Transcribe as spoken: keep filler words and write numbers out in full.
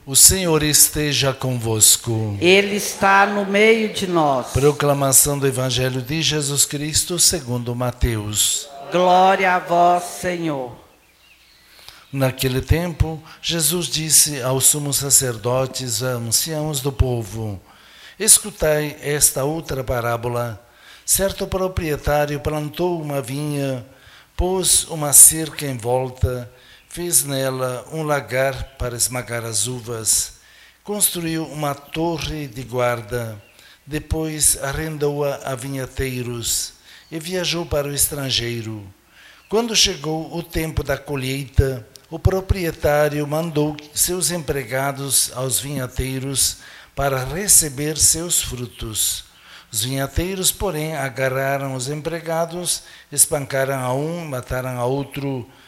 O Senhor esteja convosco. Ele está no meio de nós. Proclamação do Evangelho de Jesus Cristo segundo Mateus. Glória a vós, Senhor. Naquele tempo, Jesus disse aos sumos sacerdotes, a anciãos do povo: escutai esta outra parábola. Certo proprietário plantou uma vinha, pôs uma cerca em volta, fez nela um lagar para esmagar as uvas, construiu uma torre de guarda, depois arrendou-a a vinhateiros e viajou para o estrangeiro. Quando chegou o tempo da colheita, o proprietário mandou seus empregados aos vinhateiros para receber seus frutos. Os vinhateiros, porém, agarraram os empregados, espancaram a um, mataram a outro,